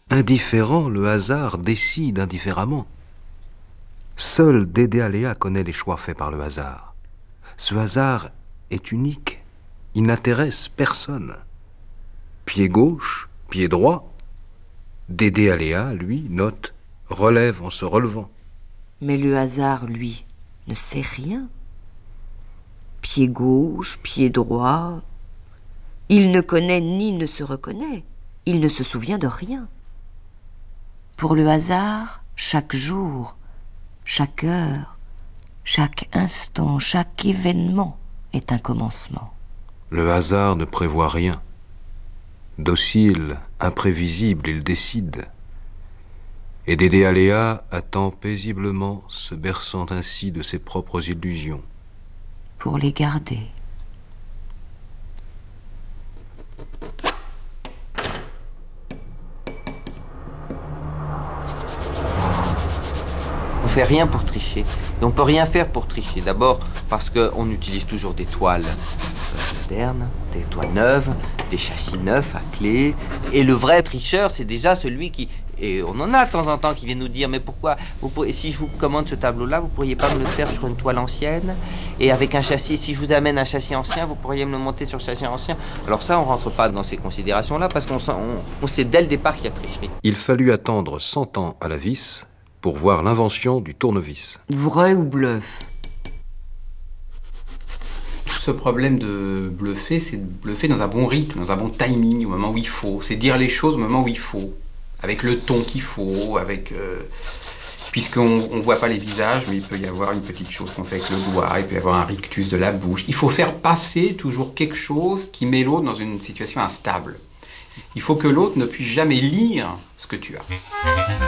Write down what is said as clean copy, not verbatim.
Indifférent, le hasard décide indifféremment. Seul Dédé Aléa connaît les choix faits par le hasard. Ce hasard est unique. Il n'intéresse personne. Pied gauche, pied droit. Dédé Aléa, lui, note, relève en se relevant. Mais le hasard, lui, ne sait rien. Pied gauche, pied droit. Il ne connaît ni ne se reconnaît. Il ne se souvient de rien. Pour le hasard, chaque jour, chaque heure, chaque instant, chaque événement est un commencement. Le hasard ne prévoit rien. Docile, imprévisible, il décide. Et Dédé Aléa attend paisiblement, se berçant ainsi de ses propres illusions. Pour les garder. On fait rien pour tricher. Et on peut rien faire pour tricher. D'abord parce qu'on utilise toujours des toiles modernes, des toiles neuves, des châssis neufs à clé. Et le vrai tricheur, c'est déjà celui qui... Et on en a de temps en temps qui vient nous dire, mais pourquoi et si je vous commande ce tableau-là, vous pourriez pas me le faire sur une toile ancienne? Et avec un châssis, si je vous amène un châssis ancien, vous pourriez me le monter sur le châssis ancien? Alors ça, on rentre pas dans ces considérations-là parce qu'on sait dès le départ qu'il y a tricherie. Il fallut attendre 100 ans à la vis pour voir l'invention du tournevis. Vrai ou bluff? Ce problème de bluffer, c'est de bluffer dans un bon rythme, dans un bon timing, au moment où il faut. C'est dire les choses au moment où il faut, avec le ton qu'il faut, puisqu'on ne voit pas les visages, mais il peut y avoir une petite chose qu'on fait avec le doigt, il peut y avoir un rictus de la bouche. Il faut faire passer toujours quelque chose qui met l'autre dans une situation instable. Il faut que l'autre ne puisse jamais lire ce que tu as.